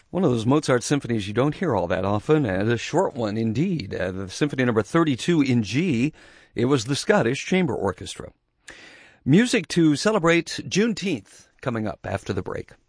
One of those Mozart symphonies you don't hear all that often, and a short one indeed. The Symphony Number 32 in G. It was the Scottish Chamber Orchestra. Music to celebrate Juneteenth coming up after the break.